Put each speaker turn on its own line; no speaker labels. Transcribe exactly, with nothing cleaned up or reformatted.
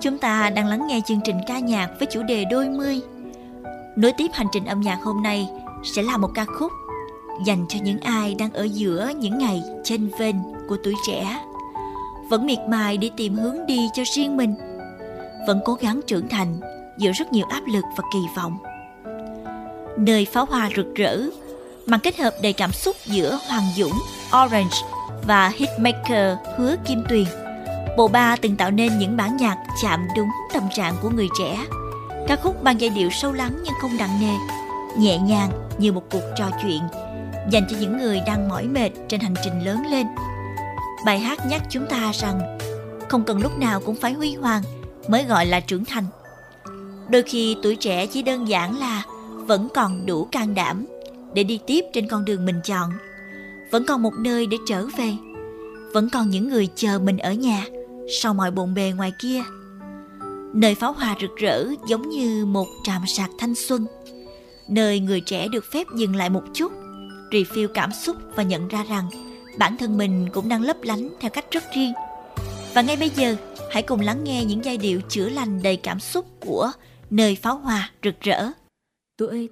Chúng ta đang lắng nghe chương trình ca nhạc với chủ đề đôi mươi. Nối tiếp hành trình âm nhạc hôm nay sẽ là một ca khúc dành cho những ai đang ở giữa những ngày chênh vênh của tuổi trẻ, vẫn miệt mài đi tìm hướng đi cho riêng mình, vẫn cố gắng trưởng thành giữa rất nhiều áp lực và kỳ vọng. Nơi pháo hoa rực rỡ, màn kết hợp đầy cảm xúc giữa Hoàng Dũng, Orange và hitmaker Hứa Kim Tuyền. Bộ ba từng tạo nên những bản nhạc chạm đúng tâm trạng của người trẻ. Ca khúc mang giai điệu sâu lắng nhưng không nặng nề, nhẹ nhàng như một cuộc trò chuyện dành cho những người đang mỏi mệt trên hành trình lớn lên. Bài hát nhắc chúng ta rằng không cần lúc nào cũng phải huy hoàng mới gọi là trưởng thành. Đôi khi tuổi trẻ chỉ đơn giản là vẫn còn đủ can đảm để đi tiếp trên con đường mình chọn, vẫn còn một nơi để trở về, vẫn còn những người chờ mình ở nhà sau mọi bộn bề ngoài kia. Nơi pháo hoa rực rỡ giống như một trạm sạc thanh xuân, nơi người trẻ được phép dừng lại một chút, refill cảm xúc và nhận ra rằng bản thân mình cũng đang lấp lánh theo cách rất riêng. Và ngay bây giờ, hãy cùng lắng nghe những giai điệu chữa lành đầy cảm xúc của Nơi pháo hoa rực rỡ.
Tuổi